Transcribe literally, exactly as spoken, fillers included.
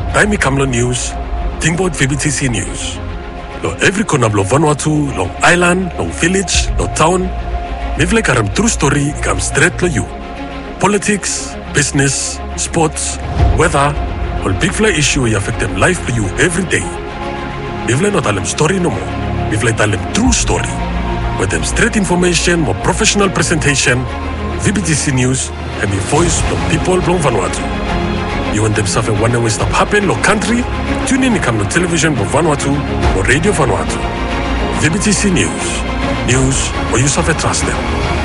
Taimi Kamlo News, Tingboard V B T C News. Lo every corner of Vanuatu, long island, long village, long town. Mivle karam true story comes straight to you. Politics, business, sports, weather, all big fly issue will affect them life for you every day. Mivle not tell them story no more. Mivle tell them true story. With them straight information, more professional presentation, V B T C News, and the voice from people from Vanuatu. You want them something one way stop happen, lo country, tune in to come to television for Vanuatu or radio Vanuatu. V B T C News. News where you suffer trust them.